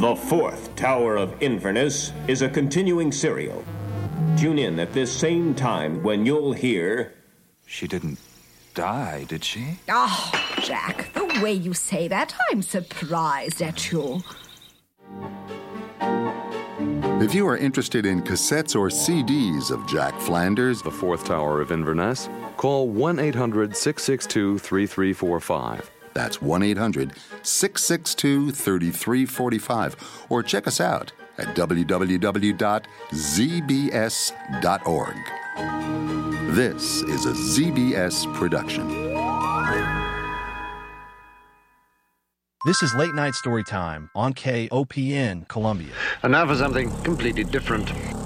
The Fourth Tower of Inverness is a continuing serial. Tune in at this same time when you'll hear... She didn't die, did she? Oh, Jack, the way you say that, I'm surprised at you. If you are interested in cassettes or CDs of Jack Flanders, The Fourth Tower of Inverness, call 1-800-662-3345. that's 1-800-662-3345, or check us out at www.zbs.org. This is a ZBS production. This is Late Night Storytime on KOPN Columbia. And now for something completely different.